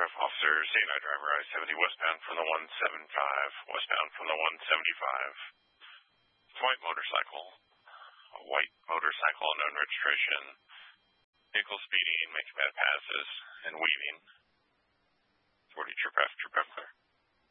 F officer, CNI driver, I-70 westbound from the 175, westbound from the 175. It's a white motorcycle, unknown registration. Vehicle speeding, making bad passes, and weaving. 40 trip F, clear.